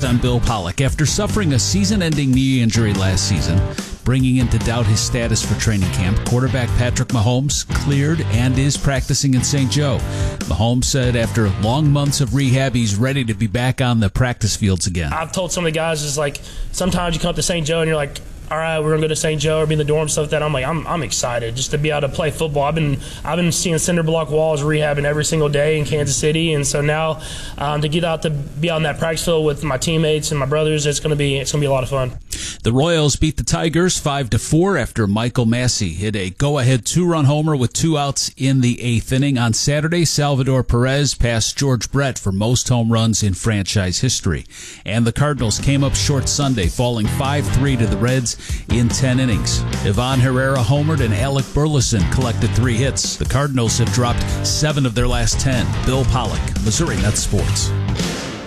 on Bill Pollock. After suffering a season-ending knee injury last season, bringing into doubt his status for training camp, quarterback Patrick Mahomes cleared and is practicing in St. Joe. Mahomes said after long months of rehab, he's ready to be back on the practice fields again. I've told some of the guys, it's like sometimes you come up to St. Joe and you're like, all right, we're gonna go to St. Joe or be in the dorm, stuff like that. I'm like, I'm excited just to be able to play football. I've been seeing cinder block walls rehabbing every single day in Kansas City, and so now to get out to be on that practice field with my teammates and my brothers, it's gonna be a lot of fun. The Royals beat the Tigers 5-4 after Michael Massey hit a go-ahead 2-run homer with 2 outs in the 8th inning. On Saturday, Salvador Perez passed George Brett for most home runs in franchise history. And the Cardinals came up short Sunday, falling 5-3 to the Reds in 10 innings. Ivan Herrera homered and Alec Burleson collected 3 hits. The Cardinals have dropped 7 of their last 10. Bill Pollock, Missouri Net Sports.